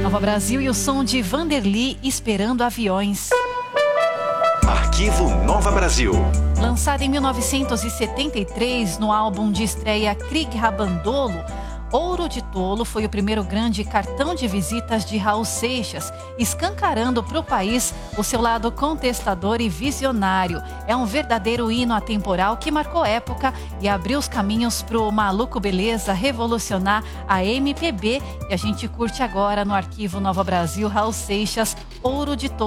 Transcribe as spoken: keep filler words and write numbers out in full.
Nova Brasil e o som de Vanderly, Esperando Aviões. Arquivo Nova Brasil. Lançado em mil novecentos e setenta e três no álbum de estreia Krieg Rabandolo, Ouro de Tolo foi o primeiro grande cartão de visitas de Raul Seixas, escancarando para o país o seu lado contestador e visionário. É um verdadeiro hino atemporal que marcou época e abriu os caminhos para o Maluco Beleza revolucionar a M P B. E a gente curte agora no Arquivo Nova Brasil, Raul Seixas, Ouro de Tolo.